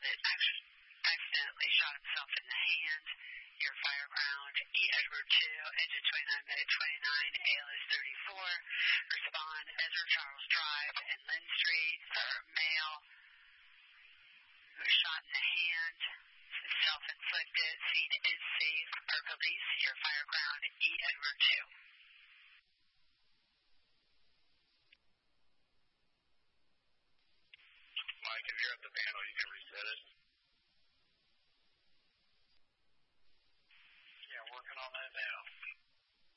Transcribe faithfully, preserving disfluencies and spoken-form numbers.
ac- accidentally shot himself in the hand. Your fireground, E. Edward two, engine twenty-nine, minute twenty-nine, A L S thirty-four. Respond, Ezra Charles Drive and Lynn Street, or male who was shot in the hand, self-inflicted, scene is safe, or police, your fireground, E. Edward two. Mike, if you're at the panel, you can reset it. Yeah, working on that now.